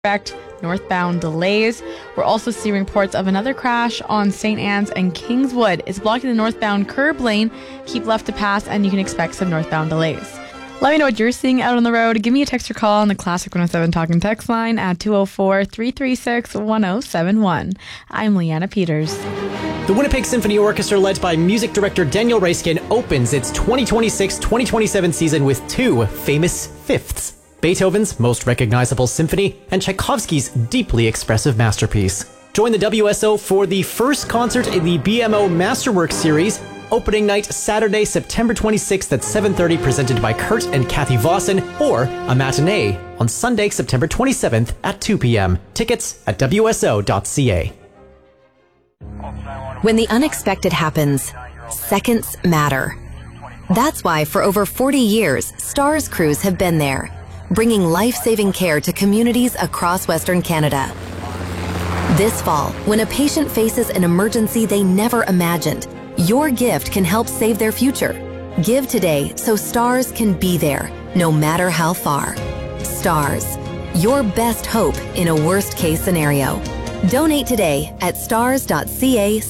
expect northbound delays. We're also seeing reports of another crash on St. Anne's and Kingswood. It's blocking the northbound curb lane. Keep left to pass and you can expect some northbound delays. Let me know what you're seeing out on the road. Give me a text or call on the Classic 107 Talk and Text line at 204-336-1071. I'm Leanna Peters. The Winnipeg Symphony Orchestra, led by music director Daniel Raiskin, opens its 2026-2027 season with two famous fifths: Beethoven's most recognizable symphony and Tchaikovsky's deeply expressive masterpiece. Join the WSO for the first concert in the BMO Masterworks series. Opening night Saturday, September 26th at 7:30, presented by Kurt and Kathy Vossen, or a matinee on Sunday, September 27th at 2 p.m. Tickets at wso.ca. When the unexpected happens, seconds matter. That's why for over 40 years, STARS crews have been there, bringing life-saving care to communities across Western Canada. This fall, when a patient faces an emergency they never imagined, your gift can help save their future. Give today so STARS can be there, no matter how far. STARS, your best hope in a worst-case scenario. Donate today at stars.ca